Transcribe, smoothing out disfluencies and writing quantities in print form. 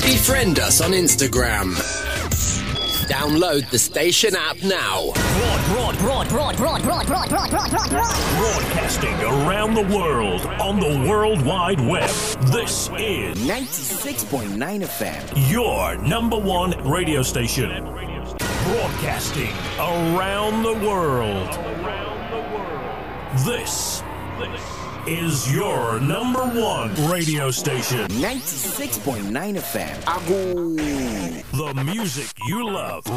Befriend us on Instagram. Download the station app now. Broadcasting around the world on the World Wide Web. This is 96.9 FM. Your number one radio station. Broadcasting around the world. This is your number one radio station. 96.9 FM. Ago. The music you love.